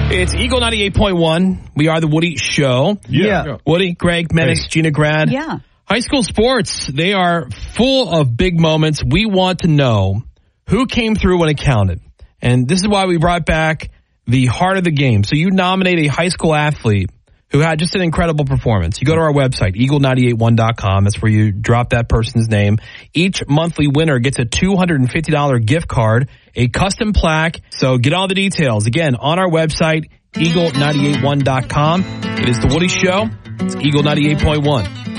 It's Eagle 98.1. We are the Woody Show. Yeah. Woody, Greg, Menace, Gina, Grad. Yeah. High school sports, they are full of big moments. We want to know who came through when it counted. And this is why we brought back the heart of the game. So you nominate a high school athlete who had just an incredible performance. You go to our website, eagle981.com. That's where you drop that person's name. Each monthly winner gets a $250 gift card, a custom plaque. So get all the details. Again, on our website, eagle981.com. It is the Woody Show. It's Eagle 98.1.